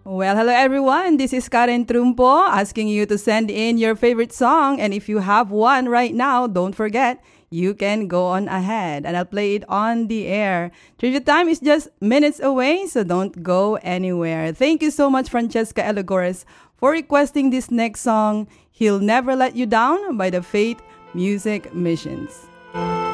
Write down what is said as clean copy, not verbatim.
Well, hello everyone. This is Karen Trumpo asking you to send in your favorite song. And if you have one right now, don't forget, you can go on ahead and I'll play it on the air. Trivia time is just minutes away, so don't go anywhere. Thank you so much, Francesca Elagores, for requesting this next song, He'll Never Let You Down by the Faith Music Missions.